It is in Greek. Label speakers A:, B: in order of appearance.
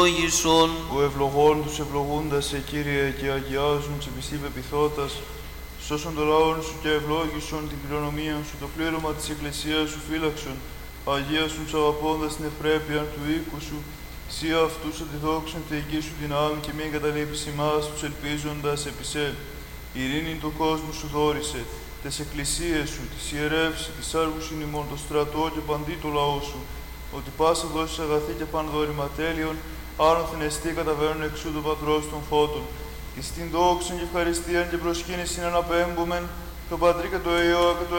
A: Ο ευλογών τους ευλογούντας σε Κύριε και αγιάζουν σε πιστή πεπιθώτας, σώσον το λαόν σου και ευλόγησον την κληρονομία σου, το πλήρωμα της Εκκλησίας σου φύλαξον, αγίασον τους αγαπώντας την ευπρέπεια του οίκου σου, σύ αυτούς αντιδόξων τη εκεί σου δυνάμει και μην καταλείπεις ημάς τους ελπίζοντας επί σε. Ειρήνη του κόσμου σου δόρισε, τες εκκλησίες σου, τις ιερεύσει, τις άργους ημών, το στρατό και παντί το λαό σου, ότι πάσα δώσεις αγαθή και παν δόρημα τέλειων, άνωθεν εστί καταβαίνουν εξού του Πατρός των Φώτων, και στην δόξαν και ευχαριστίαν και προσκύνησιν αναπέμπομεν, το Πατρί και το Υιό και το